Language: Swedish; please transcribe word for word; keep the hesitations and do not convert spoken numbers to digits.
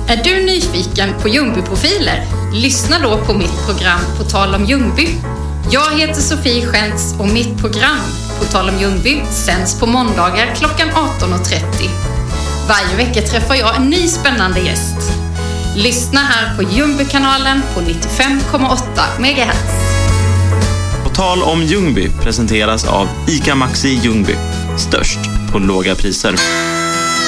Är du nyfiken på Ljungby-profiler? Lyssna då på mitt program På tal om Ljungby. Jag heter Sofie Schentz och mitt program På tal om Ljungby sänds på måndagar klockan arton och trettio. Varje vecka träffar jag en ny spännande gäst. Lyssna här på Ljungby-kanalen på nittiofem komma åtta megahertz. På tal om Ljungby presenteras av ICA Maxi Ljungby. Störst på låga priser.